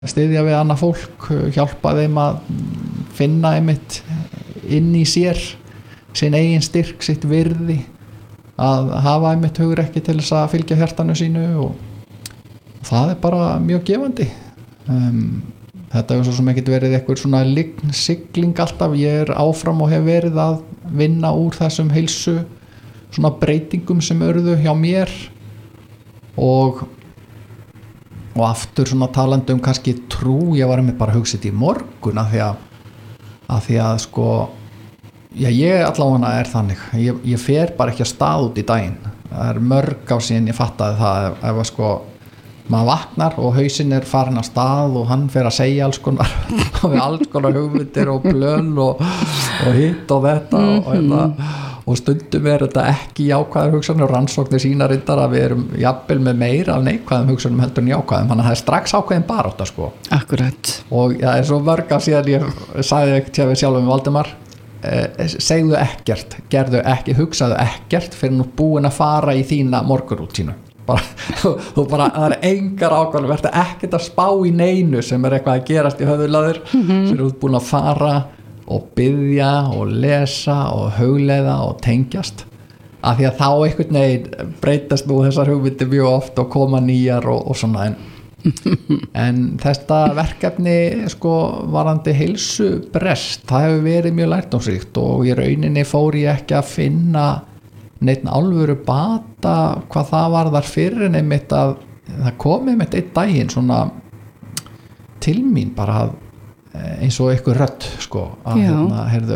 styðja við annað fólk, hjálpa þeim að finna einmitt inn í sér sinn eigin styrk, sitt virði, að hafa einmitt hugrekki til þess að fylgja hjartanu sínu og það bara mjög gefandi. Þetta hefur svo sem ekkert verið eitthvað svona sigling alltaf, ég áfram og hef verið að vinna úr þessum heilsu svona breytingum sem urðu hjá mér og aftur svona talandi kannski trú, ég var einmitt bara að hugsa þetta í morgun af því að sko ég allavega þannig, ég fer bara ekki að stað út í daginn, það mörg á síðan ég fattaði það ef að sko maður vaknar og hausinn farin að stað og hann fer að segja alls konar hugmyndir og blöl og hitt og þetta og stundum þetta ekki jákvæðar hugsanir og rannsóknir sína reyndar að við erum jafnvel með meira af neikvæðum hugsanum heldur en jákvæðum, þannig að það strax ákveðin barátta sko. Akkurat. Og það svo mörg af síðan ég sagði ekki við sjálfum Valdimar, segðu ekkert, gerðu ekki, hugsaðu ekkert fyrir nú búin að fara í þína morgunrútínu. Þú bara, það engar ákvæðum, verður ekkert að spá í neinu sem eitthvað að gerast í höfðulaður sem þú búin að fara og biðja og lesa og hugleiða og tengjast af því að þá einhvern veginn breytast nú þessar hugmyndir mjög oft og koma nýjar og svona en þetta verkefni sko varandi heilsubrest, það hefur verið mjög lærdómsríkt og í rauninni fór ég ekki að finna neitt alvöru bata hvað það var þar fyrir en einmitt að það kom einmitt einn daginn svona til mín bara að eins og eitthvað rödd sko að heyrðu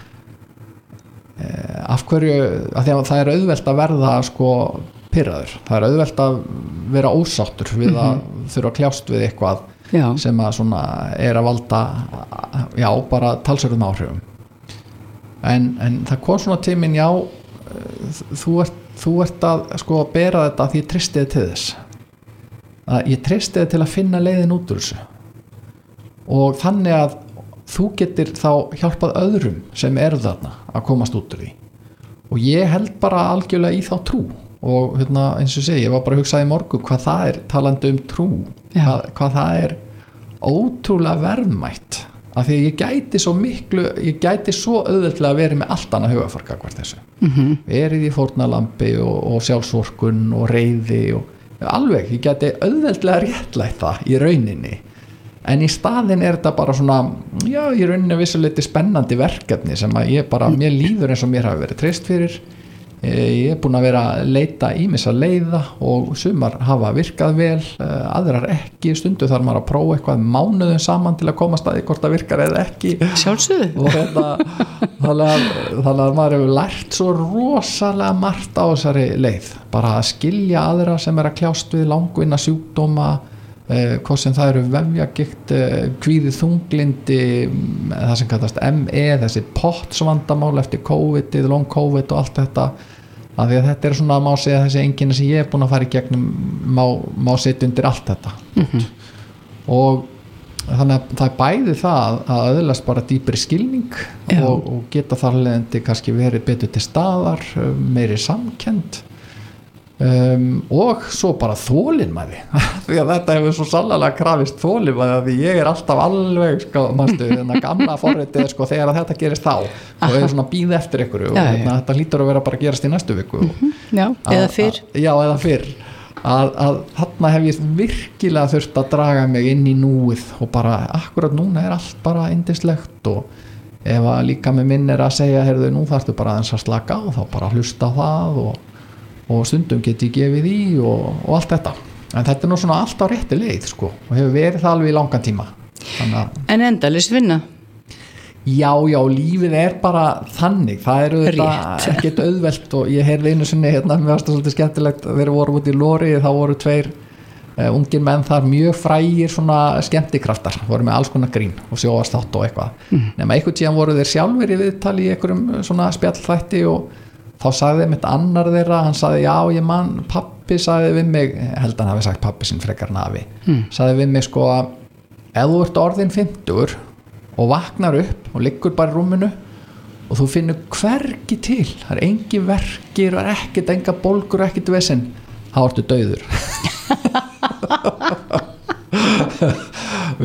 af hverju, af því að það auðvelt að verða sko pirraður, það auðvelt að vera ósáttur við að þurfa að kljást við eitthvað sem að svona að valda bara talsverðum áhrifum en það kom svona tíminn þú ert að sko bera þetta því ég treysti þig til þess að ég treysti þig til að finna leiðin út úr þessu og þannig að þú getur þá hjálpað öðrum sem eru þarna að komast út úr því og ég held bara algjörlega í þá trú og eins og segi, ég var bara að hugsa í morgun hvað það talandi trú hvað það ótrúlega verðmætt af því að ég gæti svo auðveldlega að vera með allt annað hugafar gagnvart þessu verið í fórnarlambi og sjálfsvorkunn og reiði og alveg, ég gæti auðveldlega réttlætt það í rauninni en í staðinn þetta bara svona í rauninni vissuleiti spennandi verkefni sem að mér líður eins og mér hafi verið treyst fyrir ég búin að vera að leita ýmissa leiða og sumar hafa virkað vel aðrar ekki, stundu þarf maður að prófa eitthvað mánuðum saman til að komast að því hvort það virkar eða ekki sjálfsögðu og þannig að maður hefur lært svo rosalega margt á þessari leið bara að skilja aðra sem að kljást við langvinna sjúkdóma hvað sem það eru vefjagigt kvíðið þunglindi það sem kallast ME þessi pottsvandamál eftir COVID long COVID og allt þetta af því að þetta svona má segja þessi einkenni sem ég búin að fara í gegnum má setja undir allt þetta og þannig að það bæði það að öðlast bara dýpri skilning og geta þar leiðandi kannski verið betur til staðar meiri samkennd og svo bara þolinmæði því að þetta hefur svo sannlega krafist þolinmæði því ég alltaf alveg manstu, gamla forritið þegar að þetta gerist þá og ég svona býð eftir ykkur og þetta hlýtur að vera bara að gerast í næstu viku eða fyrr að þarna hef ég virkilega þurft að draga mig inn í núið og bara akkurat núna allt bara yndislegt og ef að líka með minn að segja heyrðu nú þarftu bara aðeins að slaka á þá bara hlusta á það og stundum geti ég gefið í og allt þetta en þetta nú svona allt á rétti leið sko og hefur verið það alveg í langan tíma En endalaus vinna Já, lífið bara þannig það ekkert auðvelt og ég heyrði einu sinni mér varst það svolítið skemmtilegt þegar við vorum út í Lóri þá voru tveir ungir menn þar mjög frægir svona skemmtikraftar voru með alls konar grín og sjóastátt og eitthvað nema einhvern tíðan voru þeir sjálfur í viðtali í einhverjum svona spjallþætti og þá sagði mitt annar þeirra hann sagði ég man pappi sagði við mig held hann hafi sagt pappi sinn frekar en afi sagði við mig sko að ef þú ert orðin 50 og vaknar upp og liggur bara í rúminu og þú finnur hvergi til það engin verkir og ekkert enga bólgur og ekkert vesen þá ertu dauður